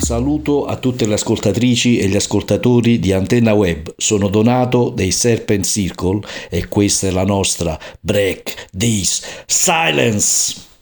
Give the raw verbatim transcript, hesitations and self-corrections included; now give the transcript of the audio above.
saluto a tutte le ascoltatrici e gli ascoltatori di Antenna Web. Sono Donato dei Serpent Circle e questa è la nostra Break This Silence.